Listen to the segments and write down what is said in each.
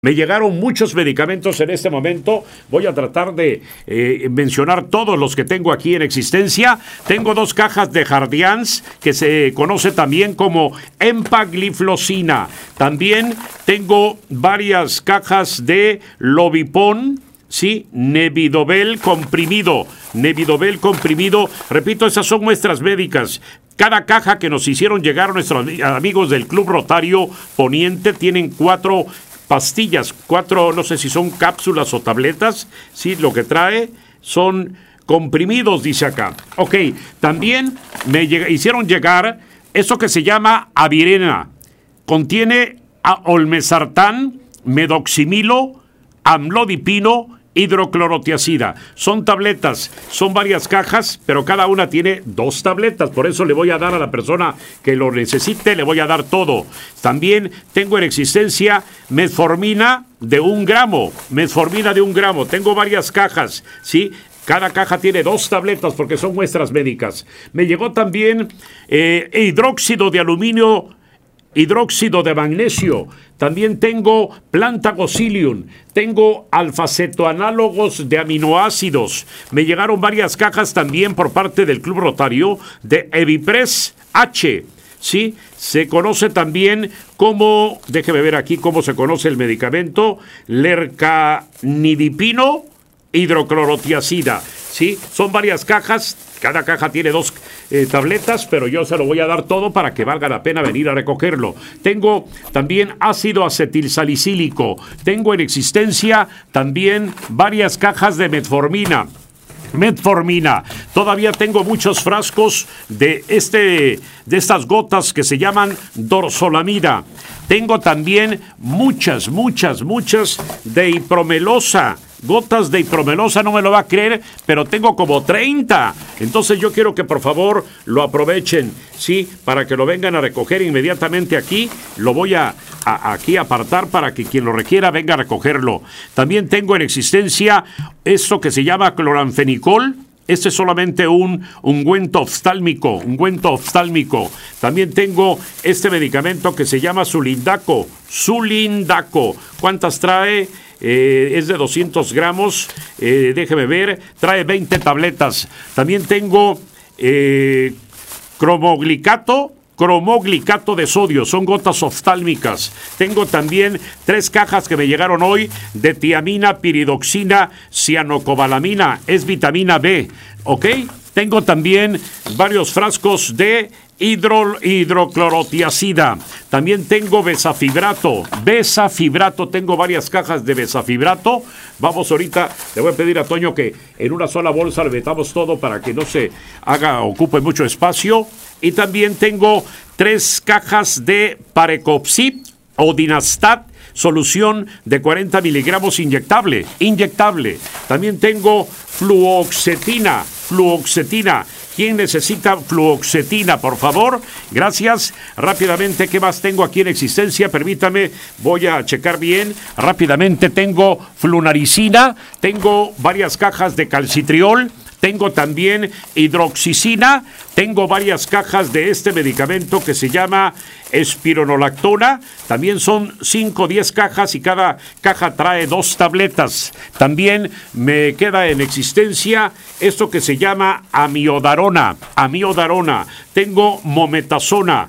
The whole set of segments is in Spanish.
Me llegaron muchos medicamentos en este momento. Voy a tratar de mencionar todos los que tengo aquí en existencia. Tengo 2 cajas de Jardiance, que se conoce también como empagliflozina. También tengo varias cajas de Lobipon, sí, Nevidobel comprimido. Nevidobel comprimido. Repito, esas son muestras médicas. Cada caja que nos hicieron llegar nuestros amigos del Club Rotario Poniente tienen 4 pastillas, 4, no sé si son cápsulas o tabletas, sí, lo que trae son comprimidos, dice acá. Ok, también me hicieron llegar eso que se llama Avirena. Contiene olmesartán, medoximilo, amlodipino, hidroclorotiazida. Son tabletas, son varias cajas, pero cada una tiene 2 tabletas. Por eso le voy a dar a la persona que lo necesite, le voy a dar todo. También tengo en existencia metformina de 1 gramo. Metformina de 1 gramo. Tengo varias cajas, ¿sí? Cada caja tiene 2 tabletas porque son muestras médicas. Me llegó también hidróxido de aluminio, hidróxido de magnesio. También tengo Plantagocilium. Tengo alfacetoanálogos de aminoácidos. Me llegaron varias cajas también por parte del Club Rotario de Evipres H. ¿Sí? Se conoce también como, déjeme ver aquí cómo se conoce el medicamento, lercanidipino, hidroclorotiazida. ¿Sí? Son varias cajas. Cada caja tiene 2 tabletas, pero yo se lo voy a dar todo para que valga la pena venir a recogerlo. Tengo también ácido acetilsalicílico. Tengo en existencia también varias cajas de metformina. Metformina. Todavía tengo muchos frascos de estas gotas que se llaman dorzolamida. Tengo también muchas de ipromelosa. Gotas de ipromelosa, no me lo va a creer, pero tengo como 30. Entonces yo quiero que por favor lo aprovechen, ¿sí? Para que lo vengan a recoger inmediatamente aquí. Lo voy a aquí apartar para que quien lo requiera venga a recogerlo. También tengo en existencia esto que se llama cloranfenicol. Este es solamente un ungüento oftálmico, También tengo este medicamento que se llama Sulindaco. ¿Cuántas trae? Es de 200 gramos, déjeme ver, trae 20 tabletas. También tengo cromoglicato de sodio, son gotas oftálmicas. Tengo también 3 cajas que me llegaron hoy de tiamina, piridoxina, cianocobalamina, es vitamina B, ¿ok? Tengo también varios frascos de hidroclorotiazida. También tengo besafibrato, tengo varias cajas de besafibrato. Vamos ahorita, le voy a pedir a Toño que en una sola bolsa le metamos todo para que no se ocupe mucho espacio. Y también tengo 3 cajas de Parecopsib o Dinastat, solución de 40 miligramos inyectable. También tengo fluoxetina. ¿Quién necesita fluoxetina, por favor? Gracias. Rápidamente, ¿qué más tengo aquí en existencia? Permítame, voy a checar bien. Rápidamente tengo flunaricina, tengo varias cajas de calcitriol, tengo también hidroxicina, tengo varias cajas de este medicamento que se llama espironolactona. También son 5 o 10 cajas y cada caja trae 2 tabletas. También me queda en existencia esto que se llama amiodarona. Tengo mometasona.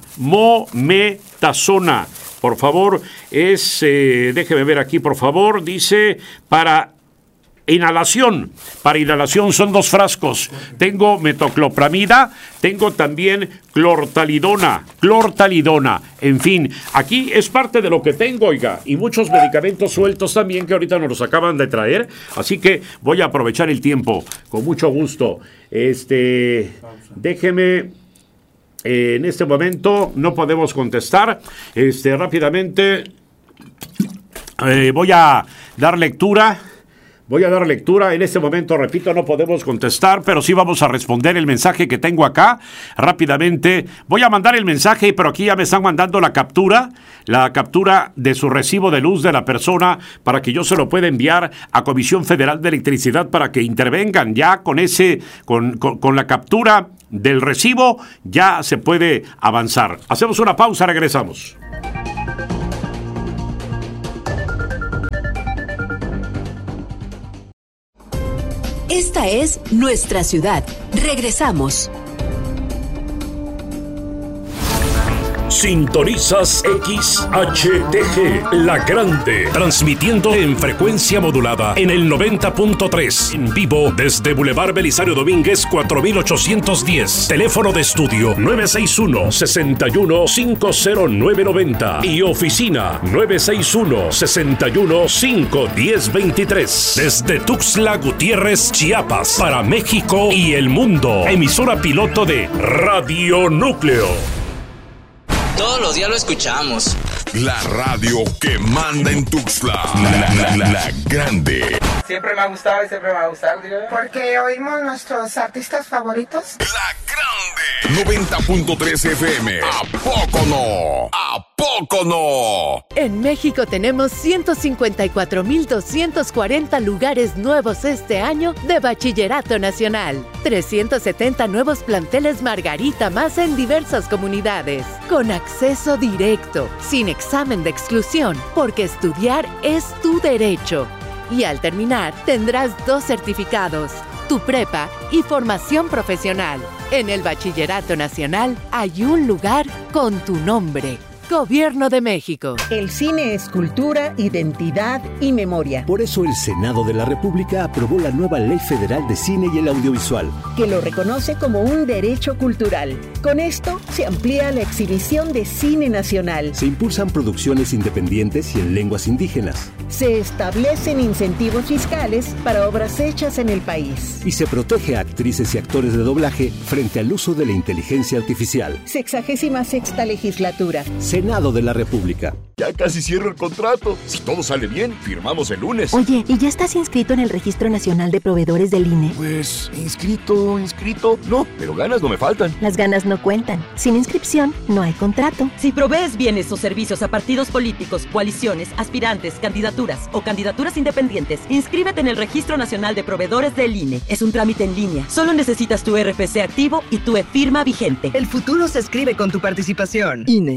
Por favor, déjeme ver aquí, por favor, dice para inhalación son 2 frascos. Tengo metoclopramida, tengo también clortalidona. En fin, aquí es parte de lo que tengo, oiga, y muchos medicamentos sueltos también que ahorita nos los acaban de traer, así que voy a aprovechar el tiempo con mucho gusto. Déjeme, en este momento no podemos contestar. Rápidamente voy a dar lectura. En este momento, repito, no podemos contestar, pero sí vamos a responder el mensaje que tengo acá. Rápidamente, voy a mandar el mensaje, pero aquí ya me están mandando la captura de su recibo de luz de la persona para que yo se lo pueda enviar a Comisión Federal de Electricidad para que intervengan ya con la captura del recibo, ya se puede avanzar. Hacemos una pausa, regresamos. Esta es nuestra ciudad. Regresamos. Sintonizas XHTG, La Grande, transmitiendo en frecuencia modulada en el 90.3, en vivo desde Boulevard Belisario Domínguez 4810, teléfono de estudio 961-61-50990 y oficina 961-61-51023, desde Tuxtla Gutiérrez, Chiapas, para México y el mundo, emisora piloto de Radio Núcleo. Todos los días lo escuchamos. La radio que manda en Tuxtla. La Grande. Siempre me ha gustado y siempre me va a gustar, digo. Porque oímos nuestros artistas favoritos. La Grande. 90.3 FM. ¿A poco no? ¿A poco no? En México tenemos 154,240 lugares nuevos este año de Bachillerato Nacional. 370 nuevos planteles Margarita más en diversas comunidades. Con acceso directo, sin examen de exclusión, porque estudiar es tu derecho. Y al terminar, tendrás 2 certificados, tu prepa y formación profesional. En el Bachillerato Nacional hay un lugar con tu nombre. Gobierno de México. El cine es cultura, identidad y memoria. Por eso el Senado de la República aprobó la nueva Ley Federal de Cine y el Audiovisual, que lo reconoce como un derecho cultural. Con esto se amplía la exhibición de cine nacional. Se impulsan producciones independientes y en lenguas indígenas. Se establecen incentivos fiscales para obras hechas en el país. Y se protege a actrices y actores de doblaje frente al uso de la inteligencia artificial. 66ª legislatura. Senado de la República. Ya casi cierro el contrato. Si todo sale bien, firmamos el lunes. Oye, ¿y ya estás inscrito en el Registro Nacional de Proveedores del INE? Pues, inscrito. No, pero ganas no me faltan. Las ganas no cuentan. Sin inscripción, no hay contrato. Si provees bienes o servicios a partidos políticos, coaliciones, aspirantes, candidaturas o candidaturas independientes, inscríbete en el Registro Nacional de Proveedores del INE. Es un trámite en línea. Solo necesitas tu RFC activo y tu e-firma vigente. El futuro se escribe con tu participación. INE.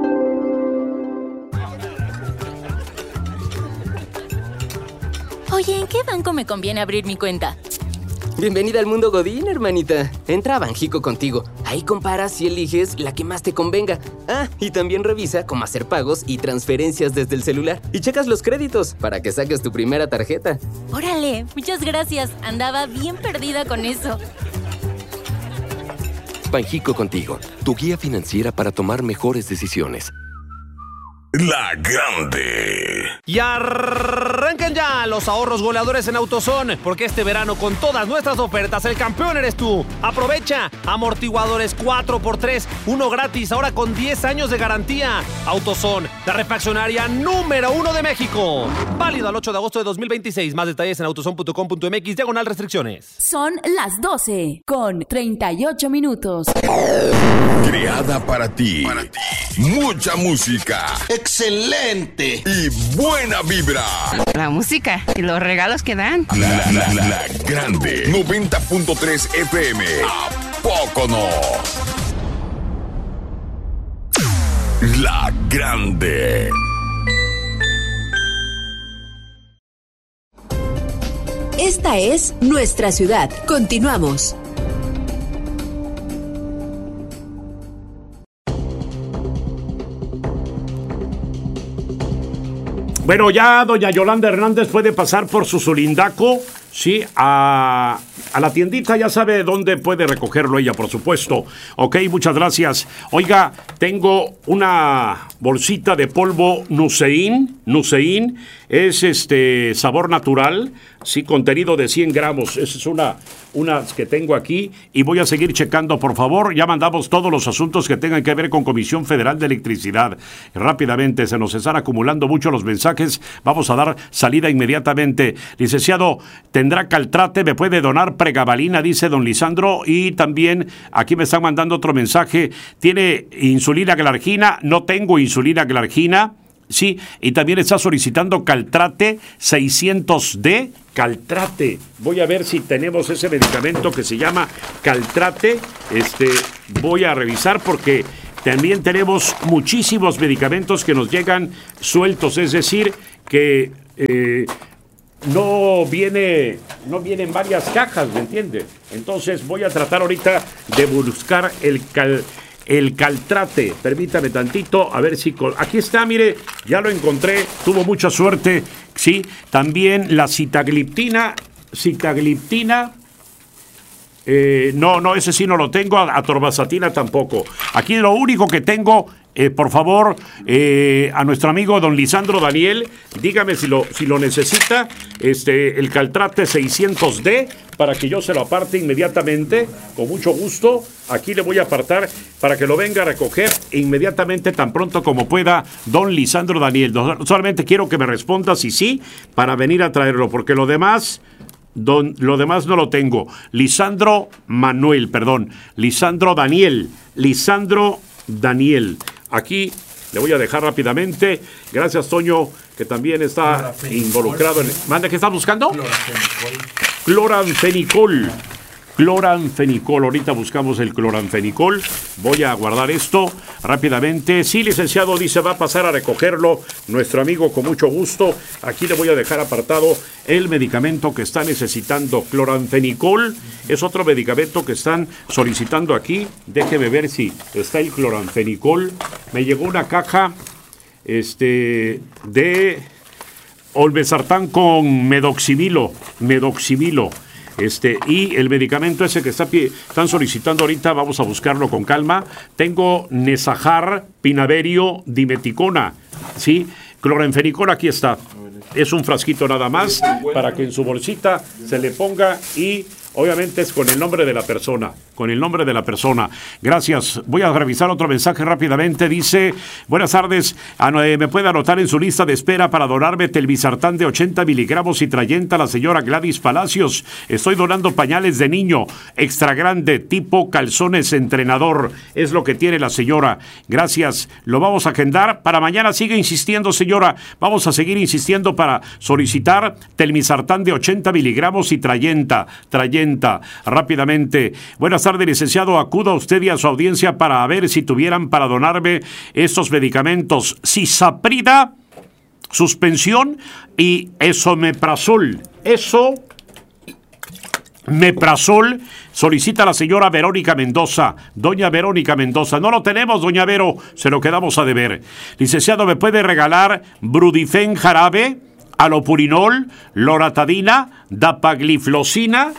Oye, ¿en qué banco me conviene abrir mi cuenta? Bienvenida al mundo Godín, hermanita. Entra a Banjico contigo. Ahí comparas y eliges la que más te convenga. Ah, y también revisa cómo hacer pagos y transferencias desde el celular. Y checas los créditos para que saques tu primera tarjeta. Órale, muchas gracias. Andaba bien perdida con eso. Banjico contigo, tu guía financiera para tomar mejores decisiones. La Grande. Y arrancan ya los ahorros goleadores en AutoZone, porque este verano con todas nuestras ofertas el campeón eres tú. Aprovecha amortiguadores 4x3, uno gratis, ahora con 10 años de garantía. AutoZone, la refaccionaria número 1 de México. Válido al 8 de agosto de 2026. Más detalles en autozone.com.mx/restricciones. Son las 12 con 38 minutos. Creada para ti. Mucha música. ¡Excelente! Y buena vibra. La música y los regalos que dan. La Grande. 90.3 FM. ¿A poco no? La Grande. Esta es nuestra ciudad. Continuamos. Bueno, ya doña Yolanda Hernández puede pasar por su Zulindaco, sí, a la tiendita, ya sabe dónde puede recogerlo ella, por supuesto. Ok, muchas gracias. Oiga, tengo una bolsita de polvo Nusein, es sabor natural, sí, contenido de 100 gramos. Esa es una que tengo aquí y voy a seguir checando, por favor. Ya mandamos todos los asuntos que tengan que ver con Comisión Federal de Electricidad. Rápidamente, se nos están acumulando mucho los mensajes. Vamos a dar salida inmediatamente. Licenciado, ¿tendrá Caltrate? ¿Me puede donar pregabalina? Dice don Lisandro. Y también aquí me están mandando otro mensaje. ¿Tiene insulina glargina? No tengo insulina glargina. Sí, y también está solicitando Caltrate 600D. Caltrate. Voy a ver si tenemos ese medicamento que se llama Caltrate. Voy a revisar porque también tenemos muchísimos medicamentos que nos llegan sueltos, es decir, que no viene en varias cajas, ¿me entiende? Entonces voy a tratar ahorita de buscar el caltrate. Permítame tantito, a ver si... Aquí está, mire, ya lo encontré, tuvo mucha suerte, ¿sí? También la sitagliptina, no, ese sí no lo tengo, atorvastatina tampoco. Aquí lo único que tengo, por favor, a nuestro amigo don Lisandro Daniel, dígame si lo necesita, el caltrate 600D, para que yo se lo aparte inmediatamente, con mucho gusto. Aquí le voy a apartar para que lo venga a recoger inmediatamente, tan pronto como pueda, don Lisandro Daniel. Solamente quiero que me responda si sí, para venir a traerlo, porque lo demás no lo tengo. Lisandro Daniel. Aquí le voy a dejar rápidamente. Gracias, Toño, que también está involucrado en... ¿Manda qué está buscando? Cloranfenicol. Ahorita buscamos el cloranfenicol. Voy a guardar esto rápidamente. Sí, licenciado, dice, va a pasar a recogerlo nuestro amigo con mucho gusto. Aquí le voy a dejar apartado el medicamento que está necesitando. Cloranfenicol es otro medicamento que están solicitando aquí. Déjeme ver si está el cloranfenicol. Me llegó una caja de olmesartán con medoxibilo. Y el medicamento ese que están solicitando ahorita, vamos a buscarlo con calma. Tengo Nesajar, Pinaverio, Dimeticona, ¿sí? Cloranfenicol, aquí está. Es un frasquito nada más, para que en su bolsita se le ponga y... Obviamente es con el nombre de la persona. Gracias. Voy a revisar otro mensaje rápidamente. Dice, buenas tardes, me puede anotar en su lista de espera para donarme telmisartán de 80 miligramos y Trayenta a la señora Gladys Palacios. Estoy donando pañales de niño, extra grande, tipo calzones entrenador. Es lo que tiene la señora. Gracias. Lo vamos a agendar para mañana. Sigue insistiendo, señora. Vamos a seguir insistiendo para solicitar telmisartán de 80 miligramos y Trayenta. Rápidamente. Buenas tardes, licenciado. Acuda usted y a su audiencia para ver si tuvieran para donarme estos medicamentos. Cisaprida, suspensión y esomeprazol. Solicita a la señora Verónica Mendoza. Doña Verónica Mendoza. No lo tenemos, doña Vero. Se lo quedamos a deber. Licenciado, ¿me puede regalar Brudifen jarabe? Alopurinol, loratadina, dapagliflozina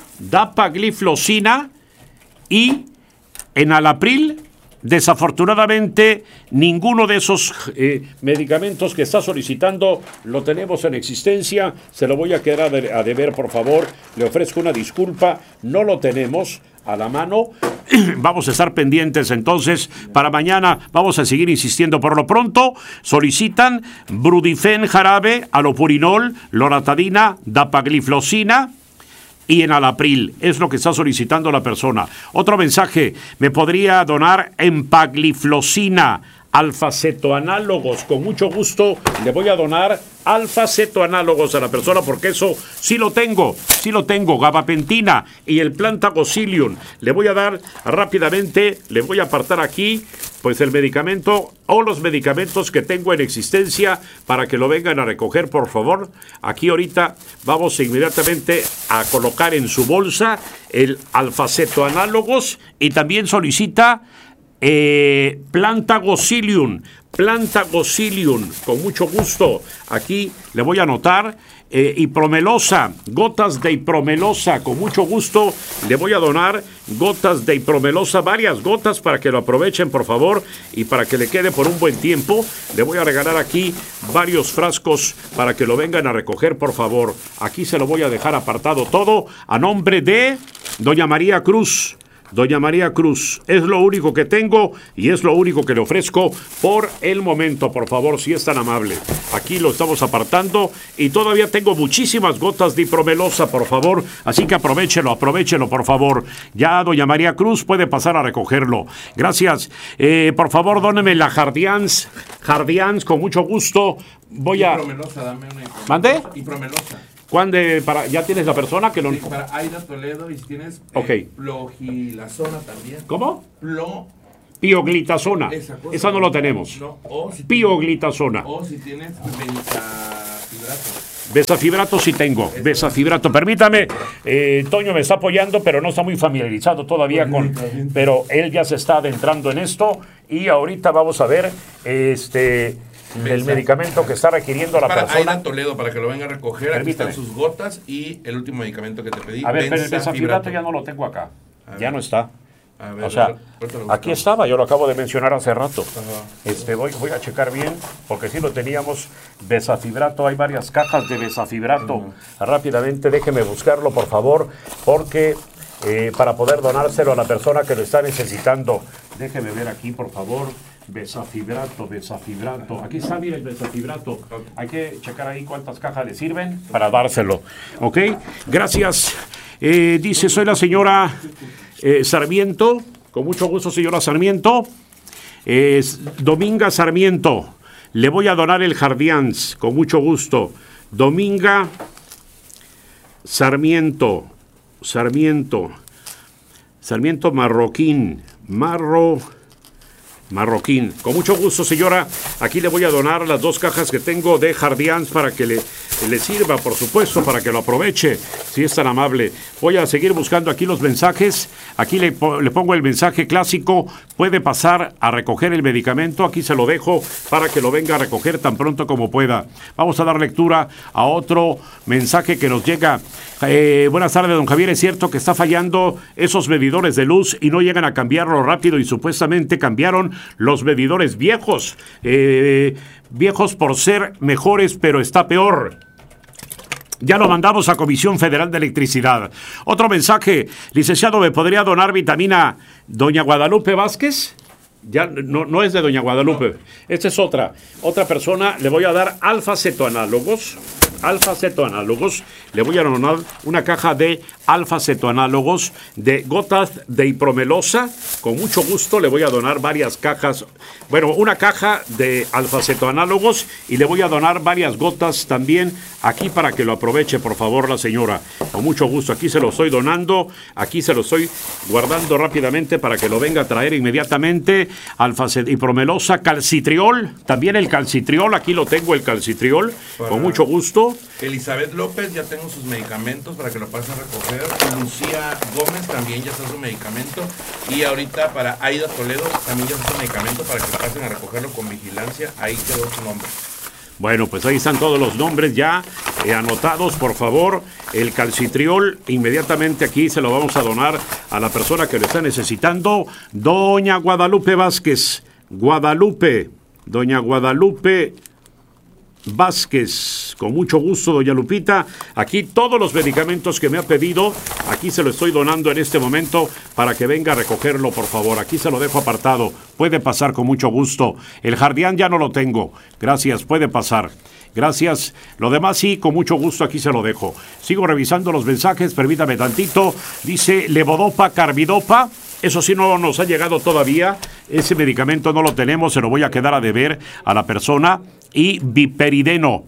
y enalapril. Desafortunadamente, ninguno de esos medicamentos que está solicitando lo tenemos en existencia. Se lo voy a quedar a deber, por favor. Le ofrezco una disculpa. No lo tenemos a la mano. Vamos a estar pendientes entonces para mañana. Vamos a seguir insistiendo. Por lo pronto solicitan Brudifen jarabe, alopurinol, loratadina, dapagliflozina y enalapril. Es lo que está solicitando la persona. Otro mensaje. Me podría donar empagliflozina, alfa-cetoanálogos. Con mucho gusto le voy a donar alfa-cetoanálogos a la persona, porque eso sí lo tengo. Gabapentina y el Plantagocilium. Le voy a dar rápidamente, le voy a apartar aquí pues el medicamento o los medicamentos que tengo en existencia para que lo vengan a recoger, por favor. Aquí ahorita vamos inmediatamente a colocar en su bolsa el alfa-cetoanálogos y también solicita Plantagocilium, con mucho gusto. Aquí le voy a anotar Ipromelosa, gotas de Ipromelosa, con mucho gusto le voy a donar gotas de Ipromelosa, varias gotas para que lo aprovechen, por favor, y para que le quede por un buen tiempo. Le voy a regalar aquí varios frascos para que lo vengan a recoger, por favor. Aquí se lo voy a dejar apartado todo a nombre de doña María Cruz. Doña María Cruz, es lo único que tengo y es lo único que le ofrezco por el momento, por favor, si es tan amable. Aquí lo estamos apartando y todavía tengo muchísimas gotas de Ipromelosa, por favor, así que aprovechelo, por favor. Ya doña María Cruz puede pasar a recogerlo. Gracias. Por favor, dóneme la Jardians, con mucho gusto. Voy a... Ipromelosa, dame una Ipromelosa. ¿Mande? Ipromelosa. ¿Ya tienes la persona que lo...? Sí, para Aida Toledo, y si tienes plogilazona también. ¿Cómo? Pioglitazona. Esa no lo tenemos. No, o si Pioglitazona. O si tienes benzafibrato. Besafibrato sí tengo. Besafibrato, permítame. Toño me está apoyando, pero no está muy familiarizado todavía con... Pero él ya se está adentrando en esto y ahorita vamos a ver el medicamento que está requiriendo la persona. Aida Toledo, para que lo venga a recoger. Permítame. Aquí están sus gotas y el último medicamento que te pedí. A ver, pero el besafibrato ya no lo tengo acá. Ya no está. A ver, o sea, aquí estaba, yo lo acabo de mencionar hace rato. Voy a checar bien, porque sí lo teníamos. Besafibrato, hay varias cajas de besafibrato. Rápidamente, déjeme buscarlo, por favor, porque para poder donárselo a la persona que lo está necesitando. Déjeme ver aquí, por favor. Besafibrato. Aquí está, mire, el besafibrato. Hay que checar ahí cuántas cajas le sirven para dárselo. ¿Ok? Gracias. Dice, soy la señora Sarmiento. Con mucho gusto, señora Sarmiento. Dominga Sarmiento. Le voy a donar el Jardians. Con mucho gusto. Dominga Sarmiento Marroquín. Marroquín. Con mucho gusto, señora. Aquí le voy a donar las 2 cajas que tengo de Jardians para que le sirva, por supuesto, para que lo aproveche, si es tan amable. Voy a seguir buscando aquí los mensajes. Aquí le pongo el mensaje clásico. Puede pasar a recoger el medicamento. Aquí se lo dejo para que lo venga a recoger tan pronto como pueda. Vamos a dar lectura a otro mensaje que nos llega. Buenas tardes, don Javier. Es cierto que está fallando esos medidores de luz y no llegan a cambiarlo rápido y supuestamente cambiaron los medidores viejos. Viejos por ser mejores, pero está peor. Ya lo mandamos a Comisión Federal de Electricidad. Otro mensaje. Licenciado, ¿me podría donar vitamina doña Guadalupe Vázquez? Ya no es de doña Guadalupe. Esta es otra persona. Le voy a dar alfa-cetoanálogos. Le voy a donar una caja de alfa-cetoanálogos de gotas de hipromelosa. Con mucho gusto le voy a donar varias cajas. Bueno, una caja de alfa-cetoanálogos y le voy a donar varias gotas también aquí para que lo aproveche, por favor, la señora. Con mucho gusto. Aquí se lo estoy donando. Aquí se lo estoy guardando rápidamente para que lo venga a traer inmediatamente. Hipromelosa, calcitriol. También el calcitriol. Aquí lo tengo, el calcitriol. Con mucho gusto. Elizabeth López, ya tengo sus medicamentos para que lo pasen a recoger. Lucía Gómez también ya está su medicamento. Y ahorita para Aida Toledo también ya está su medicamento para que pasen a recogerlo con vigilancia. Ahí quedó su nombre. Bueno, pues ahí están todos los nombres ya anotados, por favor. El calcitriol, inmediatamente aquí se lo vamos a donar a la persona que lo está necesitando. Doña Guadalupe Vázquez. Doña Guadalupe Vázquez, con mucho gusto, doña Lupita. Aquí todos los medicamentos que me ha pedido, aquí se lo estoy donando en este momento para que venga a recogerlo, por favor. Aquí se lo dejo apartado. Puede pasar con mucho gusto. El Jardián ya no lo tengo. Gracias, puede pasar. Gracias. Lo demás sí, con mucho gusto aquí se lo dejo. Sigo revisando los mensajes, permítame tantito. Dice levodopa, carbidopa. Eso sí no nos ha llegado todavía. Ese medicamento no lo tenemos, se lo voy a quedar a deber a la persona. Y viperideno.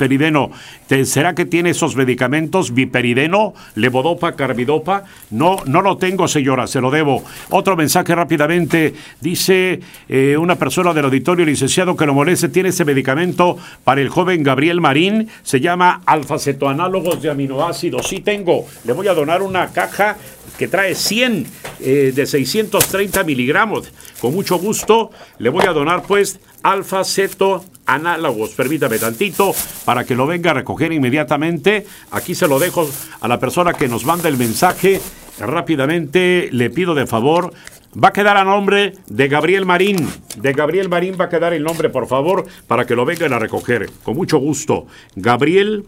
¿Será que tiene esos medicamentos? Viperideno, levodopa, carbidopa. No lo tengo, señora, se lo debo. Otro mensaje rápidamente. Dice una persona del auditorio, licenciado, que lo moleste, tiene ese medicamento para el joven Gabriel Marín. Se llama alfa-cetoanálogos de aminoácidos. Sí tengo. Le voy a donar una caja que trae 100 de 630 miligramos. Con mucho gusto le voy a donar pues alfa-cetoanálogos. Permítame tantito para que lo venga a recoger inmediatamente. Aquí se lo dejo a la persona que nos manda el mensaje. Rápidamente le pido de favor. Va a quedar a nombre de Gabriel Marín. De Gabriel Marín va a quedar el nombre, por favor, para que lo vengan a recoger. Con mucho gusto. Gabriel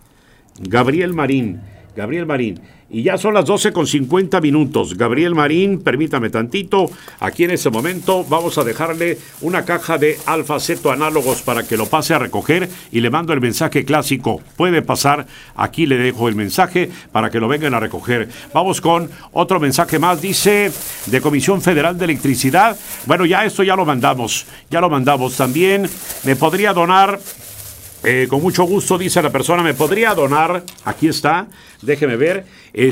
Marín. Y ya son las 12:50. Gabriel Marín, permítame tantito. Aquí en ese momento vamos a dejarle una caja de alfa-cetoanálogos para que lo pase a recoger y le mando el mensaje clásico. Puede pasar, aquí le dejo el mensaje para que lo vengan a recoger. Vamos con otro mensaje más. Dice, de Comisión Federal de Electricidad. Bueno, ya esto ya lo mandamos. También me podría donar... con mucho gusto, dice la persona, me podría donar, aquí está, déjeme ver,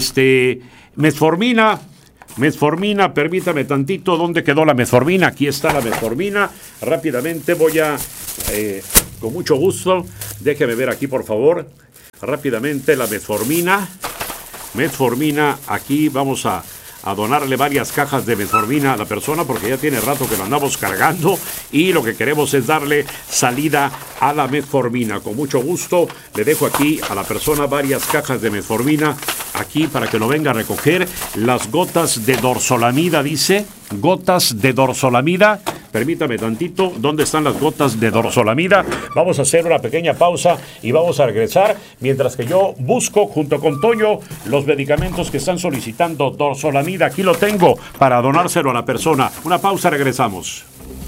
metformina, permítame tantito, ¿dónde quedó la metformina? Aquí está la metformina, rápidamente voy a, con mucho gusto, déjeme ver aquí, por favor, rápidamente la metformina. Metformina, aquí vamos a donarle varias cajas de metformina a la persona porque ya tiene rato que lo andamos cargando y lo que queremos es darle salida a la metformina. Con mucho gusto le dejo aquí a la persona varias cajas de metformina aquí para que lo venga a recoger. Las gotas de dorzolamida, dice, gotas de dorzolamida. Permítame tantito, ¿dónde están las gotas de dorzolamida? Vamos a hacer una pequeña pausa y vamos a regresar mientras que yo busco junto con Toño los medicamentos que están solicitando dorzolamida. Aquí lo tengo para donárselo a la persona. Una pausa, regresamos.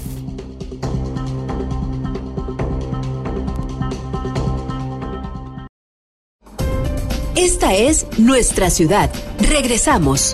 Esta es nuestra ciudad. Regresamos.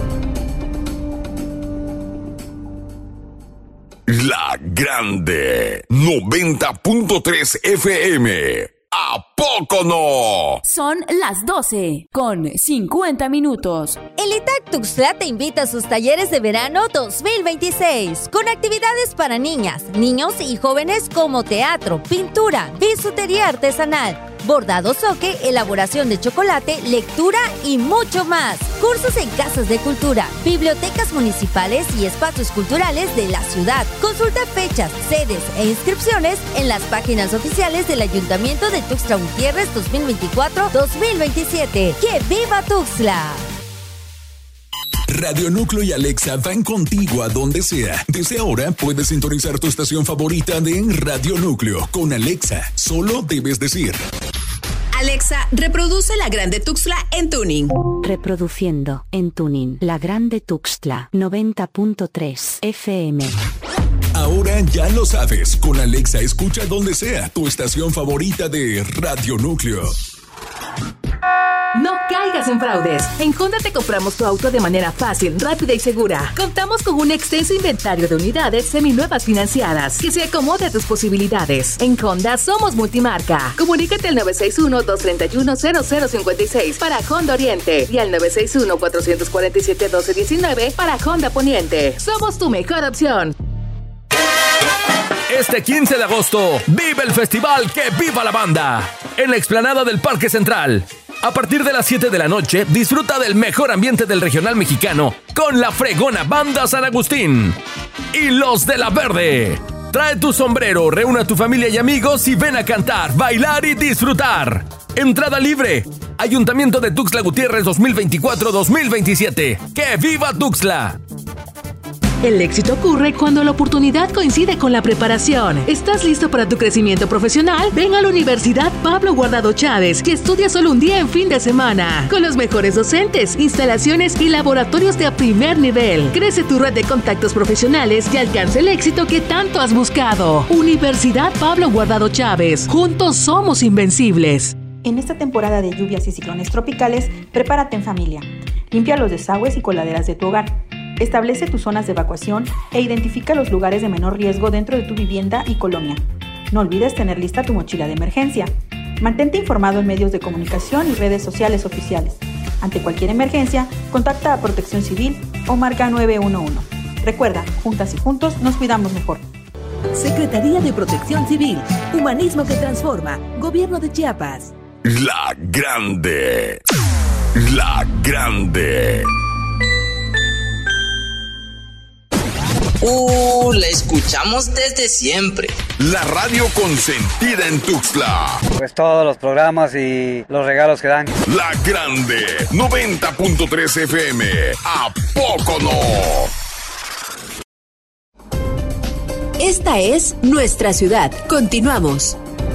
La Grande 90.3 FM. ¿A poco no? Son las 12 con 50 minutos. El ITAC Tuxtla te invita a sus talleres de verano 2026 con actividades para niñas, niños y jóvenes como teatro, pintura, bisutería artesanal, bordado soque, elaboración de chocolate, lectura y mucho más. Cursos en casas de cultura, bibliotecas municipales y espacios culturales de la ciudad. Consulta fechas, sedes e inscripciones en las páginas oficiales del Ayuntamiento de Tuxtla Gutiérrez 2024-2027. ¡Que viva Tuxtla! Radio Núcleo y Alexa van contigo a donde sea. Desde ahora puedes sintonizar tu estación favorita de Radio Núcleo. Con Alexa, solo debes decir: Alexa, reproduce La Grande Tuxtla en tuning. Reproduciendo en tuning La Grande Tuxtla 90.3 FM. Ahora ya lo sabes. Con Alexa escucha donde sea tu estación favorita de Radio Núcleo. No caigas en fraudes. En Honda te compramos tu auto de manera fácil, rápida y segura. Contamos con un extenso inventario de unidades seminuevas financiadas que se acomode a tus posibilidades. En Honda somos multimarca. Comunícate al 961-231-0056 para Honda Oriente y al 961-447-1219 para Honda Poniente. Somos tu mejor opción. Este 15 de agosto, vive el festival Que Viva la Banda en la explanada del Parque Central. A partir de las 7 de la noche, disfruta del mejor ambiente del regional mexicano con la fregona Banda San Agustín y Los de la Verde. Trae tu sombrero, reúne a tu familia y amigos y ven a cantar, bailar y disfrutar. Entrada libre. Ayuntamiento de Tuxtla Gutiérrez 2024-2027. ¡Que viva Tuxtla! El éxito ocurre cuando la oportunidad coincide con la preparación. ¿Estás listo para tu crecimiento profesional? Ven a la Universidad Pablo Guardado Chávez, que estudia solo un día en fin de semana. Con los mejores docentes, instalaciones y laboratorios de primer nivel. Crece tu red de contactos profesionales y alcanza el éxito que tanto has buscado. Universidad Pablo Guardado Chávez. Juntos somos invencibles. En esta temporada de lluvias y ciclones tropicales, prepárate en familia. Limpia los desagües y coladeras de tu hogar. Establece tus zonas de evacuación e identifica los lugares de menor riesgo dentro de tu vivienda y colonia. No olvides tener lista tu mochila de emergencia. Mantente informado en medios de comunicación y redes sociales oficiales. Ante cualquier emergencia, contacta a Protección Civil o marca 911. Recuerda, juntas y juntos nos cuidamos mejor. Secretaría de Protección Civil. Humanismo que transforma. Gobierno de Chiapas. La Grande. La Grande. La escuchamos desde siempre. La radio consentida en Tuxtla. Pues todos los programas y los regalos que dan. La Grande 90.3 FM. ¿A poco no? Esta es nuestra ciudad. Continuamos.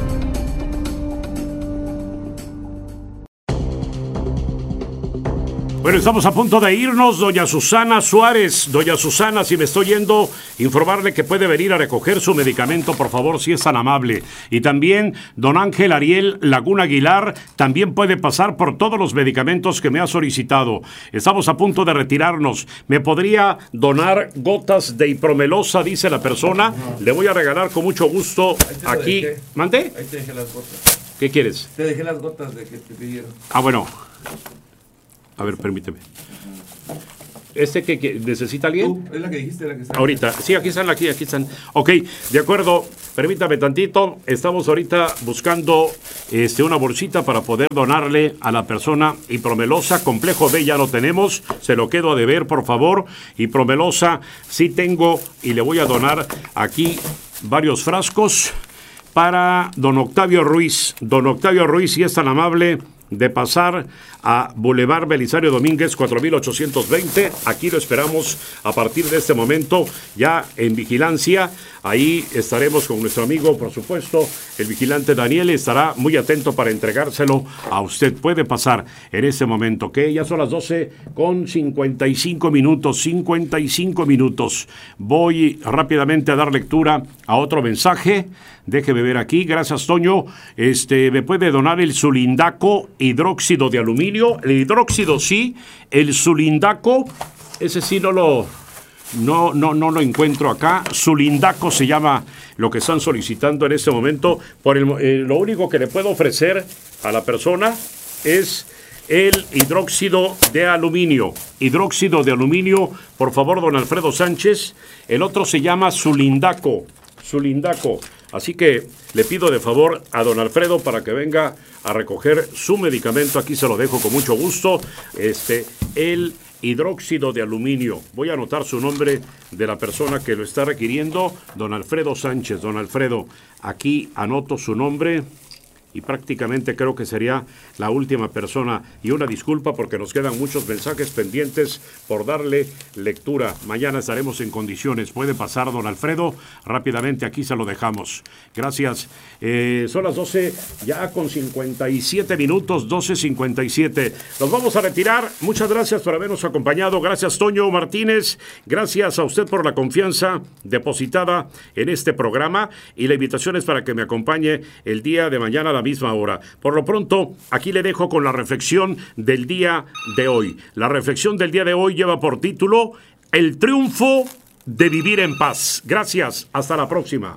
Bueno, estamos a punto de irnos. Doña Susana Suárez. Doña Susana, si me estoy yendo, informarle que puede venir a recoger su medicamento, por favor, si es tan amable. Y también don Ángel Ariel Laguna Aguilar también puede pasar por todos los medicamentos que me ha solicitado. Estamos a punto de retirarnos. ¿Me podría donar gotas de hipromelosa? Dice la persona. Le voy a regalar con mucho gusto aquí. ¿Mande? Ahí te dejé las gotas. ¿Qué quieres? Te dejé las gotas de que te pidieron. Ah, bueno. A ver, permíteme. que necesita alguien. Es la que dijiste, la que está. Ahorita, sí, aquí están. Ok, de acuerdo, permítame tantito. Estamos ahorita buscando una bolsita para poder donarle a la persona Hipromelosa. Complejo B ya lo tenemos, se lo quedo a deber, por favor. Hipromelosa sí tengo y le voy a donar aquí varios frascos para don Octavio Ruiz. Don Octavio Ruiz, si es tan amable de pasar a Boulevard Belisario Domínguez 4820. Aquí lo esperamos a partir de este momento, ya en vigilancia. Ahí estaremos con nuestro amigo, por supuesto, el vigilante Daniel, estará muy atento para entregárselo a usted. Puede pasar en este momento, que ya son las 12:55 minutos. 55 minutos. Voy rápidamente a dar lectura a otro mensaje. Déjeme ver aquí. Gracias, Toño. Me puede donar el Sulindaco hidróxido de aluminio. El hidróxido sí, el Sulindaco, ese sí no lo encuentro acá. Sulindaco se llama lo que están solicitando en este momento. Lo único que le puedo ofrecer a la persona es el hidróxido de aluminio. Hidróxido de aluminio, por favor, don Alfredo Sánchez. El otro se llama Sulindaco. Así que le pido de favor a don Alfredo para que venga a recoger su medicamento. Aquí se lo dejo con mucho gusto. El hidróxido de aluminio. Voy a anotar su nombre de la persona que lo está requiriendo. Don Alfredo Sánchez. Don Alfredo, aquí anoto su nombre. Y prácticamente creo que sería la última persona. Y una disculpa porque nos quedan muchos mensajes pendientes por darle lectura. Mañana estaremos en condiciones. Puede pasar, don Alfredo. Rápidamente aquí se lo dejamos. Gracias. Son las 12 ya con 57 minutos, 12:57. Nos vamos a retirar. Muchas gracias por habernos acompañado. Gracias, Toño Martínez. Gracias a usted por la confianza depositada en este programa. Y la invitación es para que me acompañe el día de mañana a la misma hora. Por lo pronto, aquí le dejo con la reflexión del día de hoy. La reflexión del día de hoy lleva por título El triunfo de vivir en paz. Gracias, hasta la próxima.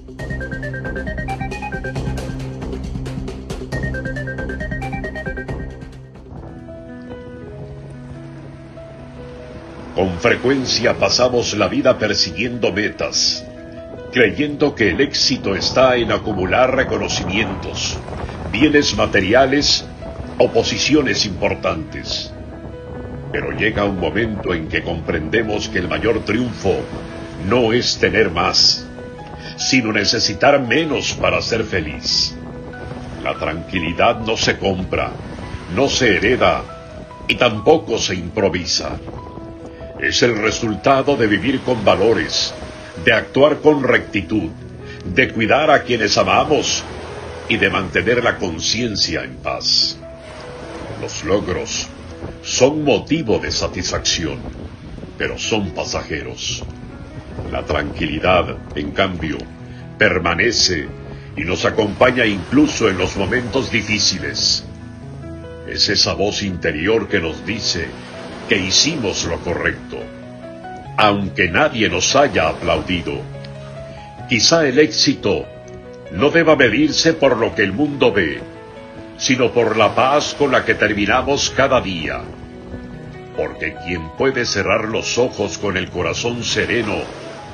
Con frecuencia pasamos la vida persiguiendo metas, creyendo que el éxito está en acumular reconocimientos, bienes materiales o posiciones importantes. Pero llega un momento en que comprendemos que el mayor triunfo no es tener más, sino necesitar menos para ser feliz. La tranquilidad no se compra, no se hereda y tampoco se improvisa. Es el resultado de vivir con valores, de actuar con rectitud, de cuidar a quienes amamos y de mantener la conciencia en paz. Los logros son motivo de satisfacción, pero son pasajeros. La tranquilidad, en cambio, permanece y nos acompaña incluso en los momentos difíciles. Es esa voz interior que nos dice que hicimos lo correcto, aunque nadie nos haya aplaudido. Quizá el éxito no deba medirse por lo que el mundo ve, sino por la paz con la que terminamos cada día. Porque quien puede cerrar los ojos con el corazón sereno,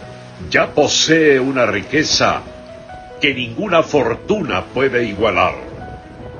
ya posee una riqueza que ninguna fortuna puede igualar.